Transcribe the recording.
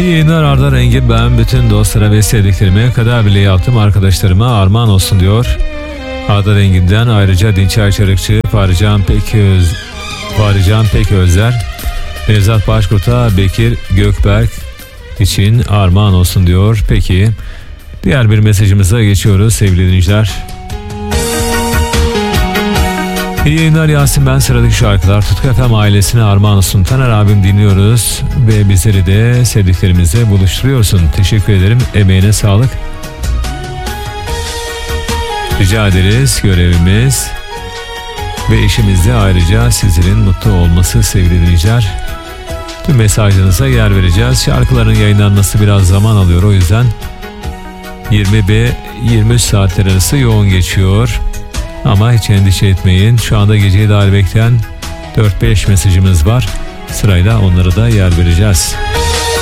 İyi yayınlar Arda Rengi, ben bütün dostlara ve sevdiklerime, kadar bile yaptım arkadaşlarıma armağan olsun diyor. Arda Rengi'nden ayrıca Dinçer Çarıkçı, Fahrican Peközler, Nevzat Başkurt'a Bekir Gökberk için armağan olsun diyor. Peki diğer bir mesajımıza geçiyoruz sevgili dinleyiciler. İyi yayınlar Yasin, ben sıradaki şarkılar Tutku FM ailesine armağan olsun. Taner abim dinliyoruz ve bizleri de sevdiklerimizle buluşturuyorsun. Teşekkür ederim, emeğine sağlık. Rica ederiz, görevimiz ve işimizde ayrıca sizlerin mutlu olması sevgili dinleyiciler. Tüm mesajlarınıza yer vereceğiz. Şarkıların yayınlanması biraz zaman alıyor, o yüzden 20 ve 23 saatler arası yoğun geçiyor. Ama hiç endişe etmeyin. Şu anda geceyi dair bekleyen 4-5 mesajımız var. Sırayla onlara da yer vereceğiz.